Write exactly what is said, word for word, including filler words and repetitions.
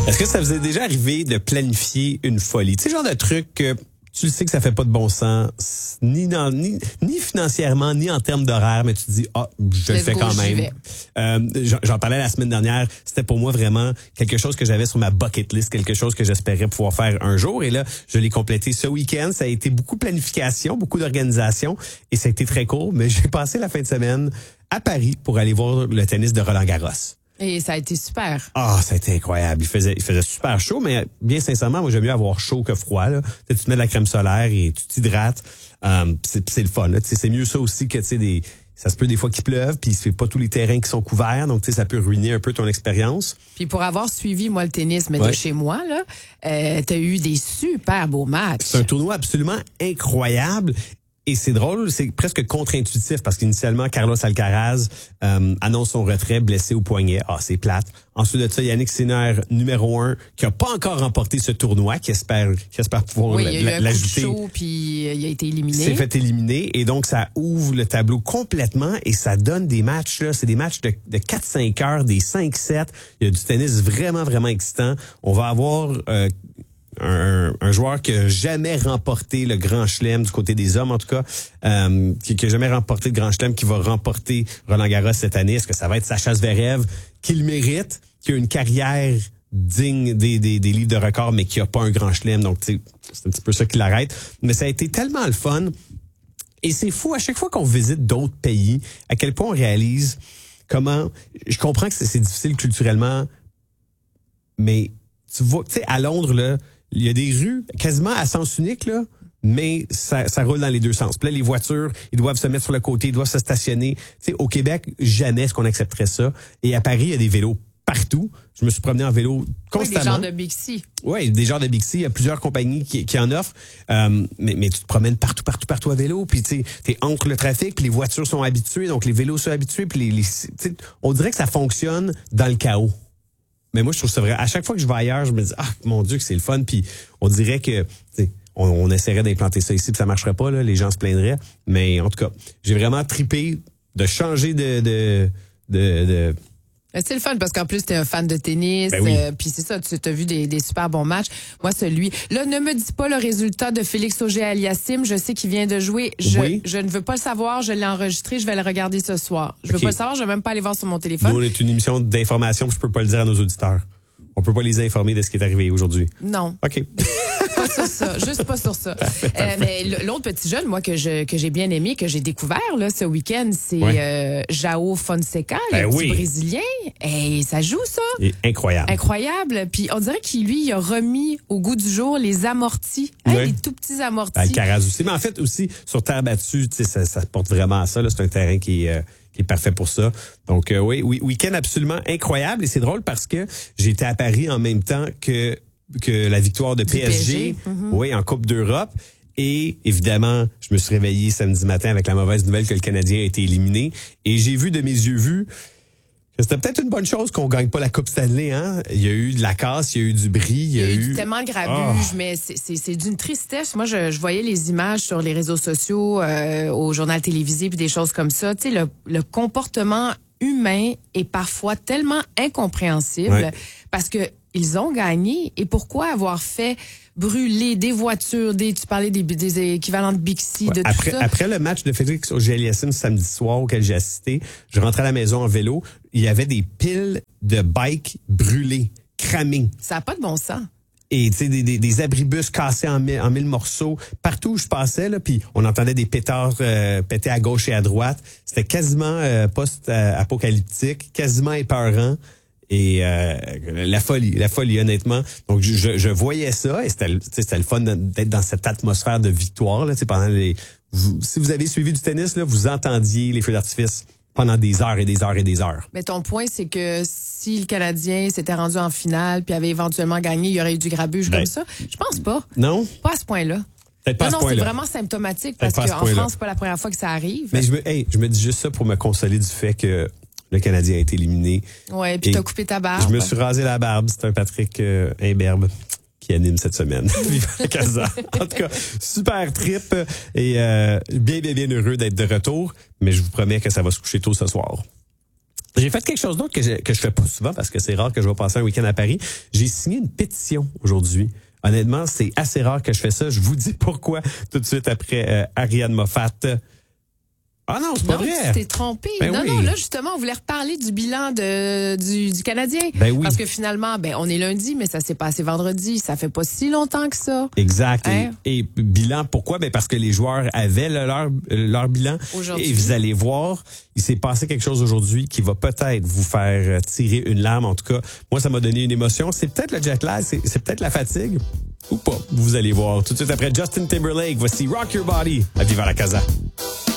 Est-ce que ça vous est déjà arrivé de planifier une folie? Tu sais, genre de truc que tu le sais que ça fait pas de bon sens, ni dans, ni, ni financièrement, ni en termes d'horaire, mais tu te dis, ah, oh, je le fais quand même. Euh, j'en, j'en parlais la semaine dernière. C'était pour moi vraiment quelque chose que j'avais sur ma bucket list, quelque chose que j'espérais pouvoir faire un jour. Et là, je l'ai complété ce week-end. Ça a été beaucoup de planification, beaucoup d'organisation, et ça a été très court. Mais j'ai passé la fin de semaine à Paris pour aller voir le tennis de Roland Garros. Et ça a été super. Ah, ça a été incroyable. Il faisait, il faisait super chaud, mais bien sincèrement, moi, j'aime mieux avoir chaud que froid, là. Tu te mets de la crème solaire et tu t'hydrates. Um, c'est, c'est le fun, là. C'est mieux ça aussi que, tu sais, des, ça se peut des fois qu'il pleuve, puis c'est pas tous les terrains qui sont couverts, donc, tu sais, ça peut ruiner un peu ton expérience. Puis pour avoir suivi, moi, le tennis, mais ouais. de chez moi, là, euh, t'as eu des super beaux matchs. C'est un tournoi absolument incroyable. Et c'est drôle, c'est presque contre-intuitif parce qu'initialement, Carlos Alcaraz euh, annonce son retrait blessé au poignet. Ah, c'est plate. Ensuite de ça, Yannick Sinner, numéro un, qui a pas encore remporté ce tournoi, qui espère, qui espère pouvoir oui, il y a eu un l'ajouter. coup de chaud, puis il a été éliminé. Il s'est fait éliminer et donc ça ouvre le tableau complètement et ça donne des matchs, là, c'est des matchs de, de quatre cinq heures, des cinq sept. Il y a du tennis vraiment, vraiment excitant. On va avoir... Euh, Un, un joueur qui a jamais remporté le Grand Chelem du côté des hommes, en tout cas, euh, qui, qui a jamais remporté le Grand Chelem, qui va remporter Roland Garros cette année. Est-ce que ça va être Sacha Zverev, qui le mérite, qui a une carrière digne des, des, des livres de record, mais qui a pas un Grand Chelem, donc c'est un petit peu ça qui l'arrête. Mais ça a été tellement le fun. Et c'est fou, à chaque fois qu'on visite d'autres pays, à quel point on réalise comment... Je comprends que c'est, c'est difficile culturellement, mais tu vois, tu sais, à Londres, là, il y a des rues quasiment à sens unique, là, mais ça, ça roule dans les deux sens. Puis là, les voitures, ils doivent se mettre sur le côté, ils doivent se stationner. Tu sais, au Québec, jamais est-ce qu'on accepterait ça. Et à Paris, il y a des vélos partout. Je me suis promené en vélo constamment. Oui, des genres de Bixi. Oui, des genres de Bixi. Il y a plusieurs compagnies qui, qui en offrent. Euh, mais, mais tu te promènes partout, partout, partout à vélo. Puis tu sais, t'es entre le trafic, puis les voitures sont habituées, donc les vélos sont habitués. Puis les, les, tu sais, on dirait que ça fonctionne dans le chaos. Mais moi, je trouve ça vrai. À chaque fois que je vais ailleurs, je me dis, ah, mon Dieu, que c'est le fun. Puis on dirait que, on, on essaierait d'implanter ça ici, puis ça marcherait pas, là. Les gens se plaindraient. Mais en tout cas, j'ai vraiment trippé de changer de, de, de, de c'est le fun parce qu'en plus, t'es un fan de tennis. Ben oui. euh, Puis c'est ça, tu as vu des, des super bons matchs. Moi, celui... Là, ne me dis pas le résultat de Félix Auger-Aliassime. Je sais qu'il vient de jouer. Je, oui. je ne veux pas le savoir. Je l'ai enregistré. Je vais le regarder ce soir. Je okay. veux pas le savoir. Je vais même pas aller voir sur mon téléphone. Nous, on est une émission d'information. Je peux pas le dire à nos auditeurs. On peut pas les informer de ce qui est arrivé aujourd'hui. Non. OK. Pas sur ça, juste pas sur ça. Parfait, parfait. Euh, mais l'autre petit jeune, moi, que je que j'ai bien aimé, que j'ai découvert là ce week-end, c'est ouais. euh, João Fonseca, le ben petit oui. Brésilien. Et ça joue, ça. Et incroyable. Incroyable. Puis on dirait qu'il, lui, il a remis au goût du jour les amortis. Hein, ouais. Les tout petits amortis. Alcaraz aussi. Mais en fait, aussi, sur terre battue, tu sais, ça, ça porte vraiment à ça. Là. C'est un terrain qui est... Euh, qui est parfait pour ça. Donc, euh, oui, oui, week-end absolument incroyable. Et c'est drôle parce que j'étais à Paris en même temps que que la victoire de P S G, P S G. Mm-hmm. Oui, en Coupe d'Europe. Et évidemment, je me suis réveillé samedi matin avec la mauvaise nouvelle que le Canadien a été éliminé. Et j'ai vu de mes yeux vus que c'était peut-être une bonne chose qu'on gagne pas la Coupe Stanley, hein. Il y a eu de la casse, il y a eu du bris, il y a, il y a eu... eu tellement de grabuge, oh. mais c'est, c'est, c'est d'une tristesse. Moi, je, je voyais les images sur les réseaux sociaux, euh, au journal télévisé, puis des choses comme ça. Tu sais, le, le comportement humain est parfois tellement incompréhensible ouais. parce que ils ont gagné. Et pourquoi avoir fait brûler des voitures, des tu parlais des, des équivalents de Bixi, ouais, de après, tout ça. Après le match de Félix Auger-Aliassime samedi soir auquel j'ai assisté, je rentrais à la maison en vélo, il y avait des piles de bikes brûlées, cramées. Ça n'a pas de bon sens. Et tu sais des, des, des abribus cassés en mille, en mille morceaux partout où je passais là, puis on entendait des pétards euh, péter à gauche et à droite. C'était quasiment euh, post-apocalyptique, quasiment épeurant. Et euh, la folie, la folie, honnêtement. Donc, je, je voyais ça et c'était, c'était le fun d'être dans cette atmosphère de victoire. Là, pendant les, vous, si vous avez suivi du tennis, là, vous entendiez les feux d'artifice pendant des heures et des heures et des heures. Mais ton point, c'est que si le Canadien s'était rendu en finale puis avait éventuellement gagné, il y aurait eu du grabuge ben, comme ça? Je pense pas. Non? Pas à ce point-là. Peut-être pas non, à ce non, point-là. c'est vraiment symptomatique parce qu'en France, c'est pas la première fois que ça arrive. Mais je me, hey, je me dis juste ça pour me consoler du fait que le Canadien a été éliminé. Ouais, puis t'as coupé ta barbe. Je me suis rasé la barbe. C'est un Patrick euh, Imberbe qui anime cette semaine. Vive la Casa. En tout cas, super trip et euh, bien, bien, bien heureux d'être de retour. Mais je vous promets que ça va se coucher tôt ce soir. J'ai fait quelque chose d'autre que je, que je fais pas souvent parce que c'est rare que je vais passer un week-end à Paris. J'ai signé une pétition aujourd'hui. Honnêtement, c'est assez rare que je fais ça. Je vous dis pourquoi tout de suite après euh, Ariane Moffat. Ah non, c'est pas non, vrai. Tu t'es trompé. Ben non, oui. non, là, justement, on voulait reparler du bilan de, du, du Canadien. Ben oui. Parce que finalement, ben, on est lundi, mais ça s'est passé vendredi. Ça fait pas si longtemps que ça. Exact. Hein? Et, et bilan, pourquoi? Ben parce que les joueurs avaient le- leur, leur bilan. Aujourd'hui. Et vous allez voir, il s'est passé quelque chose aujourd'hui qui va peut-être vous faire tirer une larme. En tout cas, moi, ça m'a donné une émotion. C'est peut-être le jet lag, c'est, c'est peut-être la fatigue. Ou pas. Vous allez voir. Tout de suite après Justin Timberlake, voici Rock Your Body à Viva la Casa.